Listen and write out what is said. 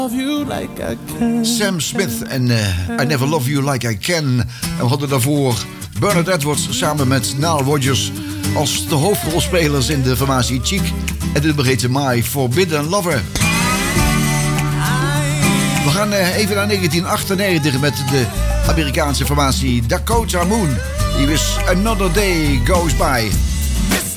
Sam Smith en I Never Love You Like I Can. En we hadden daarvoor Bernard Edwards samen met Nile Rodgers als de hoofdrolspelers in de formatie Chic. En dit begreep My Forbidden Lover. We gaan even naar 1998 met de Amerikaanse formatie Dakota Moon. Hier is Another Day Goes By.